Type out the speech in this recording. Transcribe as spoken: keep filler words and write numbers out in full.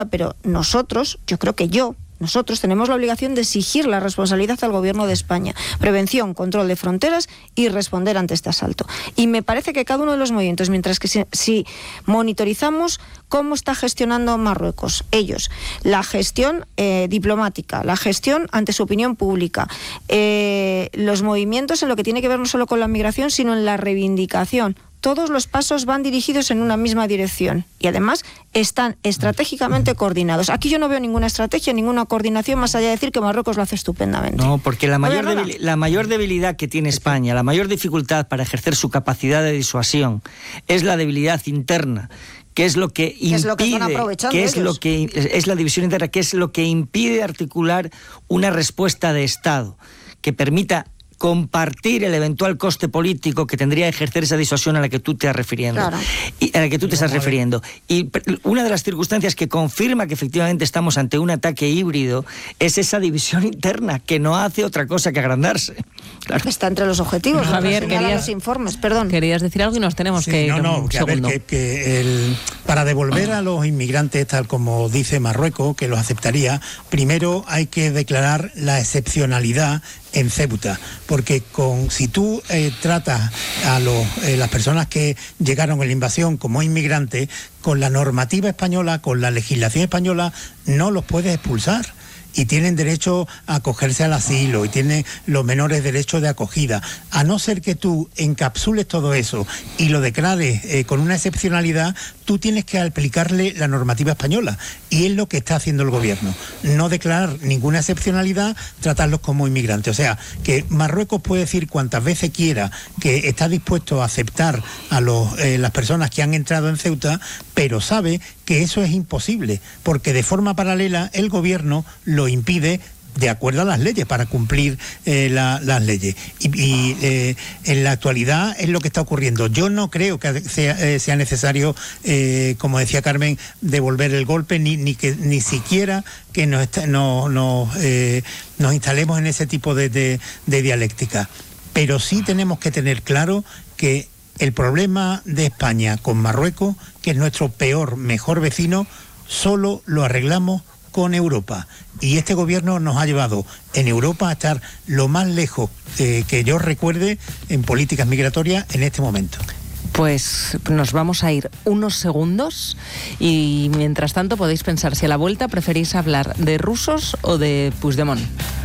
pero nosotros, yo creo que yo, nosotros tenemos la obligación de exigir la responsabilidad al Gobierno de España. Prevención, control de fronteras y responder ante este asalto. Y me parece que cada uno de los movimientos, mientras que si, si monitorizamos cómo está gestionando Marruecos, ellos, la gestión eh, diplomática, la gestión ante su opinión pública, eh, los movimientos en lo que tiene que ver no solo con la migración, sino en la reivindicación. Todos los pasos van dirigidos en una misma dirección y además están estratégicamente coordinados. Aquí yo no veo ninguna estrategia, ninguna coordinación, más allá de decir que Marruecos lo hace estupendamente. No, porque la mayor, no debil- la mayor debilidad que tiene España, la mayor dificultad para ejercer su capacidad de disuasión es la debilidad interna, que es lo que impide, es lo que están aprovechando que es ellos. lo que es la división interna, que es lo que impide articular una respuesta de Estado que permita compartir el eventual coste político que tendría ejercer esa disuasión a la que tú te estás refiriendo. Claro. Y a la que tú te estás refiriendo. Y una de las circunstancias que confirma que efectivamente estamos ante un ataque híbrido es esa división interna, que no hace otra cosa que agrandarse. Claro. Está entre los objetivos. Javier, querías, los informes, perdón. Querías decir algo y nos tenemos Sí, que ir no, no, un que, a ver, segundo. que, que el, para devolver a los inmigrantes, tal como dice Marruecos, que los aceptaría, primero hay que declarar la excepcionalidad en Ceuta, porque con si tú eh, tratas a los, eh, las personas que llegaron en la invasión como inmigrantes, con la normativa española, con la legislación española, no los puedes expulsar. Y tienen derecho a acogerse al asilo y tienen los menores derechos de acogida. A no ser que tú encapsules todo eso y lo declares eh, con una excepcionalidad, tú tienes que aplicarle la normativa española. Y es lo que está haciendo el gobierno. No declarar ninguna excepcionalidad, tratarlos como inmigrantes. O sea, que Marruecos puede decir cuantas veces quiera que está dispuesto a aceptar a los, eh, las personas que han entrado en Ceuta, pero sabe que eso es imposible, porque de forma paralela el gobierno lo impide de acuerdo a las leyes, para cumplir eh, la, las leyes. Y, y eh, en la actualidad es lo que está ocurriendo. Yo no creo que sea, eh, sea necesario, eh, como decía Carmen, devolver el golpe, ni, ni que ni siquiera que nos, no, no, eh, nos instalemos en ese tipo de, de, de dialéctica. Pero sí tenemos que tener claro que el problema de España con Marruecos, que es nuestro peor, mejor vecino, solo lo arreglamos con Europa. Y este gobierno nos ha llevado en Europa a estar lo más lejos eh, que yo recuerde en políticas migratorias en este momento. Pues nos vamos a ir unos segundos y mientras tanto podéis pensar si a la vuelta preferís hablar de rusos o de Puigdemont.